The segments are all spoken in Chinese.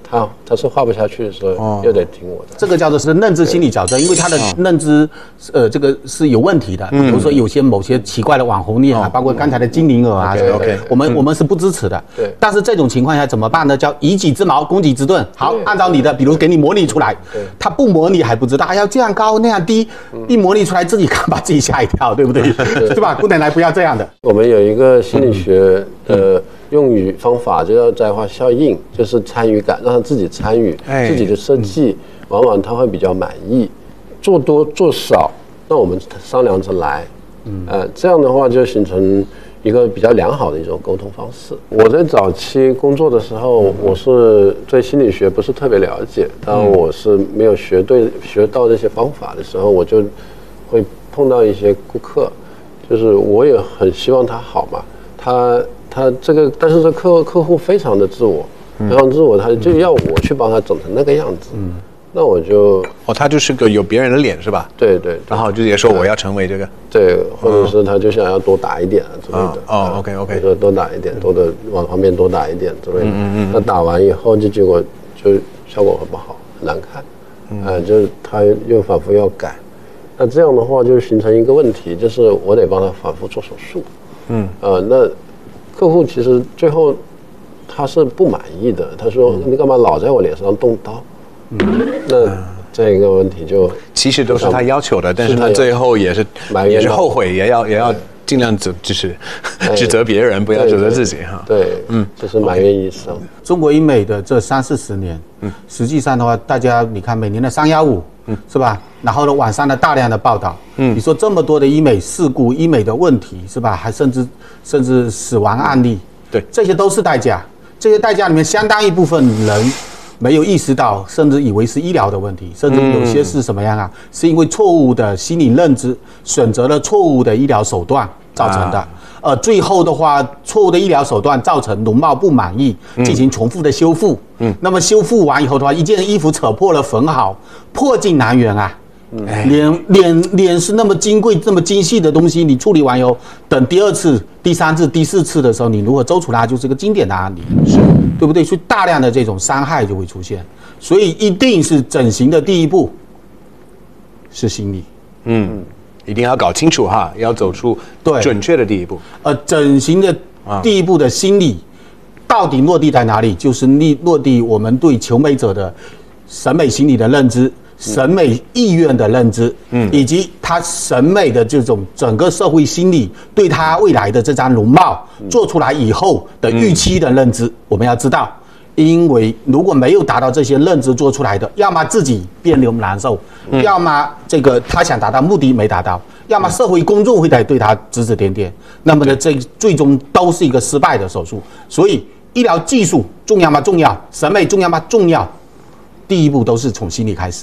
他是画不下去的时候，又得听我的。 这个叫做是认知心理矫正，因为他的认知，这个是有问题的。比如说有些某些奇怪的网红脸啊，包括刚才的精灵耳啊，我们是不支持的。对。但是这种情况下怎么办呢？叫以己之矛攻己之盾。好，按照你的，比如给你模拟出来，他不模拟还不知道，要这样高那样低，一模拟出来自己看把自己吓一跳，对不对？是吧？姑奶奶不要这样的。 我们有一个心理学的用语方法，就叫在化效应，就是参与感，让他自己参与自己的设计，往往他会比较满意。做多做少，那我们商量着来，这样的话就形成一个比较良好的一种沟通方式。我在早期工作的时候，我是对心理学不是特别了解，当我是没有学到这些方法的时候，我就会碰到一些顾客，就是我也很希望他好嘛，他这个，但是这客户非常的自我，非常自我，他就要我去帮他整成那个样子，那我就他就是个有别人的脸是吧？ 对，然后就也说我要成为这个， 对，或者是他就想要多打一点啊之类的 ，OK， 说多打一点，多的往旁边多打一点之类的，那打完以后结果就效果很不好，很难看，就是他又反复要改，那这样的话就形成一个问题，就是我得帮他反复做手术，那客户其实最后他是不满意的，他说你干嘛老在我脸上动刀？那这个问题就其实都是他要求的，但是他最后也是后悔，也要尽量就是指责别人，不要指责自己哈。 对，就是埋怨医生。 中国医美的这30-40年，实际上的话，大家你看每年的315，是吧？然后呢，网上的大量的报道，你说这么多的医美事故、医美的问题，是吧？还甚至死亡案例， 对， 这些都是代价。这些代价里面，相当一部分人没有意识到，甚至以为是医疗的问题，甚至有些是什么样啊？是因为错误的心理认知，选择了错误的医疗手段造成的。最后的话，错误的医疗手段造成容貌不满意，进行重复的修复。那么修复完以后的话，一件衣服扯破了缝好，破镜难圆啊。脸是那么金贵、这么精细的东西，你处理完以后，等第2次、第3次、第4次的时候，你如何揪出它，就是个经典的案例，对不对？所以大量的这种伤害就会出现，所以一定是整形的第一步是心理， 一定要搞清楚哈，要走出准确的第一步。 整形的第一步的心理到底落地在哪里？就是落地我们对求美者的审美心理的认知。审美意愿的认知，以及他审美的这种整个社会心理对他未来的这张容貌做出来以后的预期的认知，我们要知道，因为如果没有达到这些认知做出来的，要么自己别扭难受，要么这个他想达到目的没达到，要么社会公众会对他指指点点，那么呢，这最终都是一个失败的手术。所以医疗技术重要吗？重要。审美重要吗？重要。第一步都是从心理开始。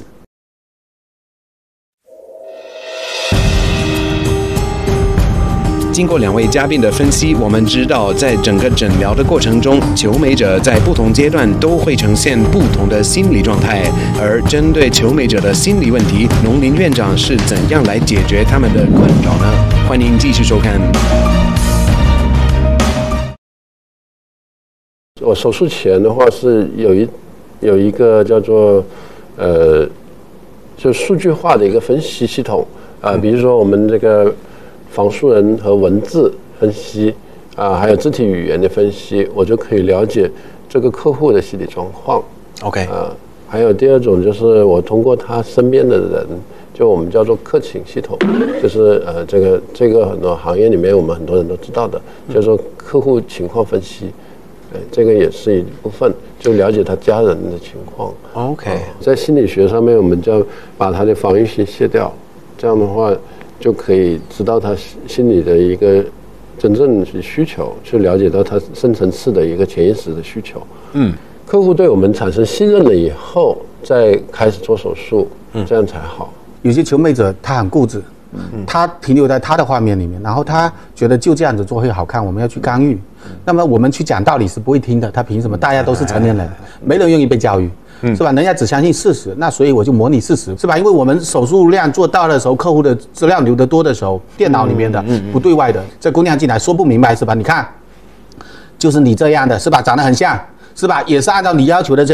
经过2位嘉宾的分析，我们知道在整个诊疗的过程中，求美者在不同阶段都会呈现不同的心理状态。而针对求美者的心理问题，农林院长是怎样来解决他们的困扰呢？欢迎继续收看。 我手术前的话是有一个叫做就数据化的一个分析系统比如说我们这个仿素人和文字分析还有肢体语言的分析，我就可以了解这个客户的心理状况。 OK， 还有第二种就是我通过他身边的人，就我们叫做客情系统，就是这个很多行业里面我们很多人都知道的，叫做客户情况分析。这个也是一部分，就了解他家人的情况。 OK， 在心理学上面，我们就把他的防御心卸掉，这样的话就可以知道他心里的一个真正的需求，去了解到他深层次的一个潜意识的需求。客户对我们产生信任了以后，再开始做手术，这样才好。 有些求美者他很固执，他停留在他的画面里面，然后他觉得就这样子做会好看，我们要去干预。那么我们去讲道理是不会听的，他凭什么？大家都是成年人，没人愿意被教育，是吧？人家只相信事实，那所以我就模拟事实，是吧？因为我们手术量做大的时候，客户的资料留得多的时候，电脑里面的不对外的，这姑娘进来说不明白，是吧？你看，就是你这样的，是吧？长得很像，是吧？也是按照你要求的这